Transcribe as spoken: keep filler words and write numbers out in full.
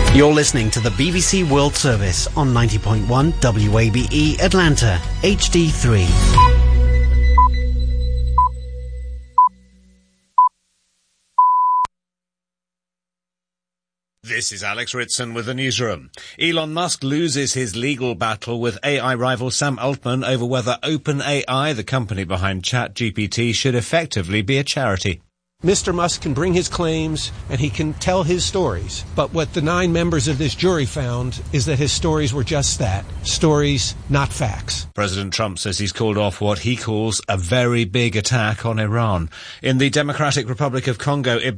You're listening to the B B C World Service on ninety point one W A B E Atlanta, H D three. This is Alex Ritson with the newsroom. Elon Musk loses his legal battle with A I rival Sam Altman over whether OpenAI, the company behind ChatGPT, should effectively be a charity. Mister Musk can bring his claims and he can tell his stories. But what the nine members of this jury found is that his stories were just that. Stories, not facts. President Trump says he's called off what he calls a very big attack on Iran. In the Democratic Republic of Congo, Ebola